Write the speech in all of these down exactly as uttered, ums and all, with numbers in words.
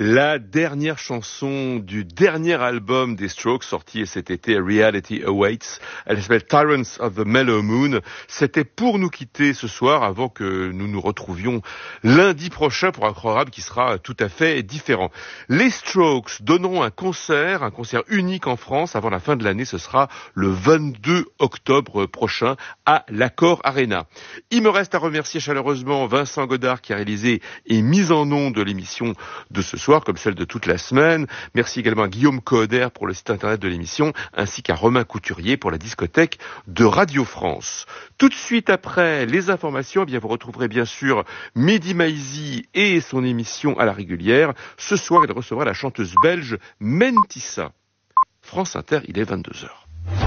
La dernière chanson du dernier album des Strokes sorti cet été, Reality Awaits. Elle s'appelle Tyrants of the Mellow Moon. C'était pour nous quitter ce soir avant que nous nous retrouvions lundi prochain pour un programme qui sera tout à fait différent. Les Strokes donneront un concert, un concert unique en France avant la fin de l'année. Ce sera le vingt-deux octobre prochain à l'Accor Arena. Il me reste à remercier chaleureusement Vincent Godard qui a réalisé et mis en ondes de l'émission de ce soir, comme celle de toute la semaine. Merci également à Guillaume Coder pour le site internet de l'émission, ainsi qu'à Romain Couturier pour la discothèque de Radio France. Tout de suite après les informations, eh bien vous retrouverez bien sûr Mehdi Maizi et son émission à la régulière. Ce soir, il recevra la chanteuse belge Mentissa. France Inter, il est vingt-deux heures.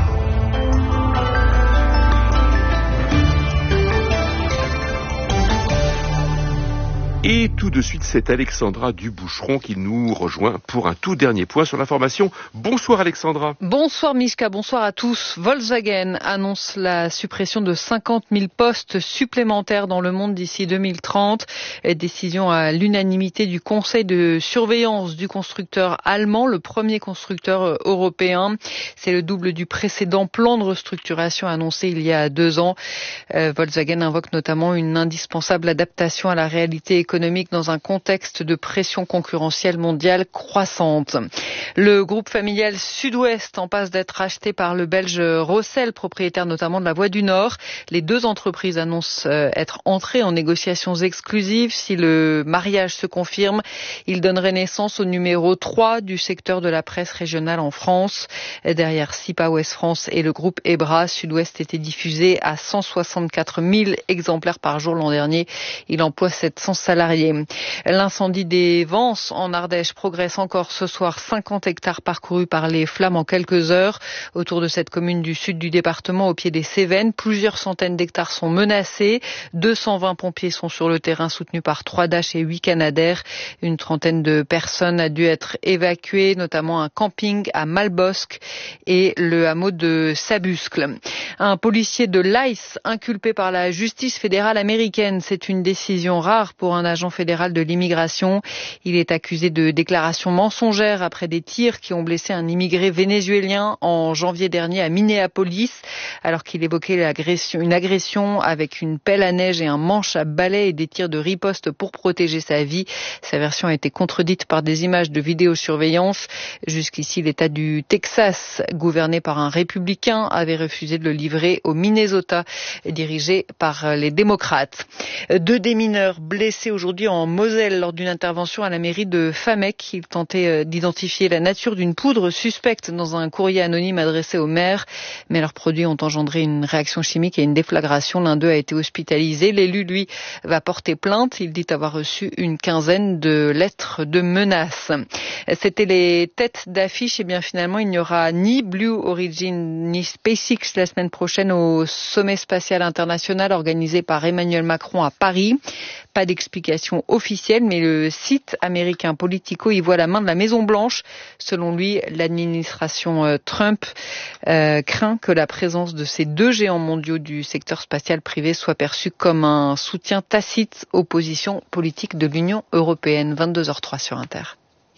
Et tout de suite, c'est Alexandra Duboucheron qui nous rejoint pour un tout dernier point sur l'information. Bonsoir Alexandra. Bonsoir Mishka, bonsoir à tous. Volkswagen annonce la suppression de cinquante mille postes supplémentaires dans le monde d'ici deux mille trente. Décision à l'unanimité du conseil de surveillance du constructeur allemand, le premier constructeur européen. C'est le double du précédent plan de restructuration annoncé il y a deux ans. Euh, Volkswagen invoque notamment une indispensable adaptation à la réalité économique économique dans un contexte de pression concurrentielle mondiale croissante. Le groupe familial Sud-Ouest en passe d'être acheté par le Belge Rossel, propriétaire notamment de la Voie du Nord. Les deux entreprises annoncent être entrées en négociations exclusives. Si le mariage se confirme, il donnerait naissance au numéro trois du secteur de la presse régionale en France. Derrière SIPA Ouest France et le groupe Ebra, Sud-Ouest était diffusé à cent soixante-quatre mille exemplaires par jour l'an dernier. Il emploie sept cents salariés. L'incendie des Vences en Ardèche progresse encore ce soir. cinquante hectares parcourus par les flammes en quelques heures. Autour de cette commune du sud du département, au pied des Cévennes, plusieurs centaines d'hectares sont menacés. deux cent vingt pompiers sont sur le terrain, soutenus par trois Dash et huit Canadair. Une trentaine de personnes a dû être évacuées, notamment un camping à Malbosc et le hameau de Sabuscle. Un policier de l'I C E inculpé par la justice fédérale américaine. C'est une décision rare pour un agent fédéral de l'immigration. Il est accusé de déclarations mensongères après des tirs qui ont blessé un immigré vénézuélien en janvier dernier à Minneapolis, alors qu'il évoquait l'agression, une agression avec une pelle à neige et un manche à balai et des tirs de riposte pour protéger sa vie. Sa version a été contredite par des images de vidéosurveillance. Jusqu'ici, l'État du Texas, gouverné par un républicain, avait refusé de le livrer au Minnesota, dirigé par les démocrates. Deux démineurs blessés aujourd'hui en Moselle lors d'une intervention à la mairie de Famec. Ils tentaient d'identifier la nature d'une poudre suspecte dans un courrier anonyme adressé au maire, mais leurs produits ont engendré une réaction chimique et une déflagration. L'un d'eux a été hospitalisé. L'élu, lui, va porter plainte. Il dit avoir reçu une quinzaine de lettres de menaces. C'était les têtes d'affiche. Et bien finalement, il n'y aura ni Blue Origin ni SpaceX la semaine prochaine au sommet spatial international organisé par Emmanuel Macron à Paris. Pas d'explication officielle, mais le site américain Politico y voit la main de la Maison-Blanche. Selon lui, l'administration Trump euh, craint que la présence de ces deux géants mondiaux du secteur spatial privé soit perçue comme un soutien tacite aux positions politiques de l'Union européenne. vingt-deux heures trois sur Inter.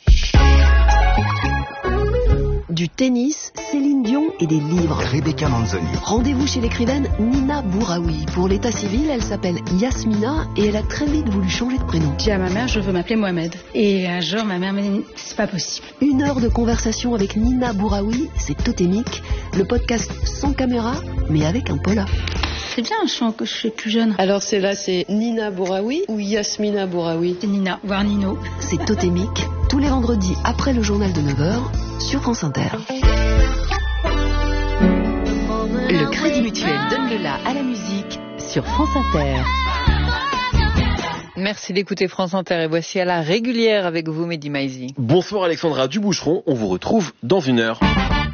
Du tennis, Céline Dion et des livres. Rebecca Manzoni. Rendez-vous chez l'écrivaine Nina Bouraoui. Pour l'état civil, elle s'appelle Yasmina et elle a très vite voulu changer de prénom. J'ai dit à ma mère, je veux m'appeler Mohamed. Et un jour, ma mère m'a dit, c'est pas possible. Une heure de conversation avec Nina Bouraoui, c'est totémique. Le podcast sans caméra, mais avec un pola. C'est bien un chant que je suis plus jeune. Alors c'est là, c'est Nina Bouraoui ou Yasmina Bouraoui? C'est Nina, voire Nino. C'est totémique, tous les vendredis après le journal de neuf heures sur France Inter. Le Crédit Mutuel donne le la à la musique sur France Inter. Merci d'écouter France Inter et voici à la régulière avec vous Mehdi Maizi. Bonsoir Alexandra Duboucheron, on vous retrouve dans une heure.